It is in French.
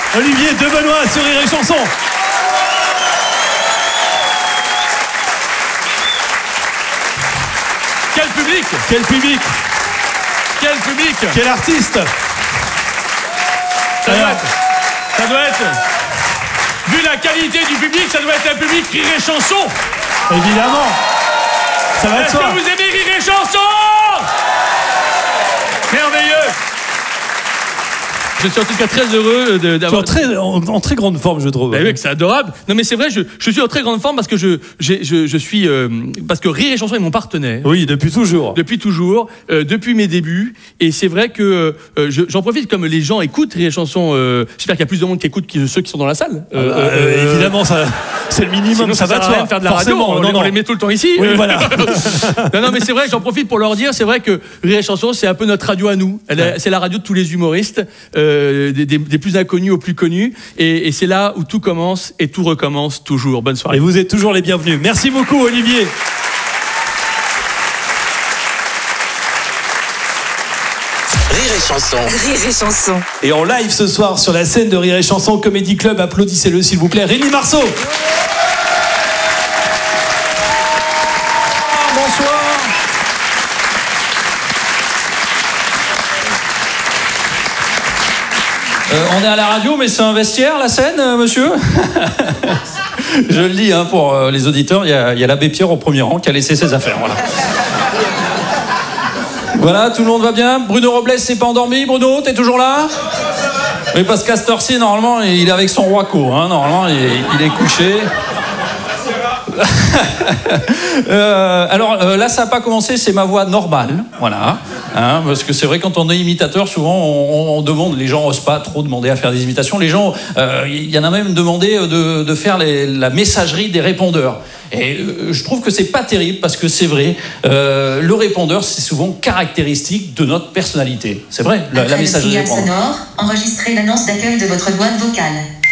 Olivier de Benoît sur Rire et Chanson. Quel public! Quel public! Quel public! Quel artiste! Ça doit être, vu la qualité du public, ça doit être un public Rire et Chanson! Évidemment! Ça va de Est-ce soi. que vous aimez Rire et Chanson? Merveilleux! Je suis en tout cas très heureux d'avoir... Tu es en très grande forme, je trouve. Ben oui, c'est adorable. Non mais c'est vrai, je suis en très grande forme parce que je suis parce que Rire et Chanson est mon partenaire. Oui, depuis toujours. Depuis toujours, depuis mes débuts. Et c'est vrai que j'en profite comme les gens écoutent Rire et Chanson. J'espère qu'il y a plus de monde qui écoute que ceux qui sont dans la salle. Évidemment, ça, c'est le minimum. Sinon, ça va de sert à rien soi. de faire de la radio. On les met tout le temps ici. Oui, voilà. non, mais c'est vrai, j'en profite pour leur dire, c'est vrai que Rire et Chanson, c'est un peu notre radio à nous. C'est la radio de tous les humoristes, des plus inconnus aux plus connus. Et c'est là où tout commence et tout recommence toujours. Bonne soirée. Et vous êtes toujours les bienvenus. Merci beaucoup, Olivier. Rire et Chanson. Rire et Chanson. Et en live ce soir sur la scène de Rire et Chanson Comedy Club, applaudissez-le s'il vous plaît, Rémi Marceau. Bonsoir. On est à la radio, mais c'est un vestiaire, la scène, monsieur. Je le dis pour les auditeurs, il y a l'abbé Pierre au premier rang qui a laissé ses affaires. Voilà. Voilà, tout le monde va bien. Bruno Robles s'est pas endormi. Bruno, t'es toujours là? Oui, parce qu'à cette heure-ci, normalement, il est avec son Roico. Normalement, il est couché. Alors là, ça n'a pas commencé, c'est ma voix normale, voilà. Parce que c'est vrai, quand on est imitateur, souvent on demande, les gens n'osent pas trop demander à faire des imitations. Les gens, il y en a même demandé de faire la messagerie des répondeurs. Et je trouve que c'est pas terrible parce que c'est vrai, le répondeur, c'est souvent caractéristique de notre personnalité. C'est vrai, la messagerie répondeur. Sonore, enregistrez l'annonce d'accueil de votre boîte vocale.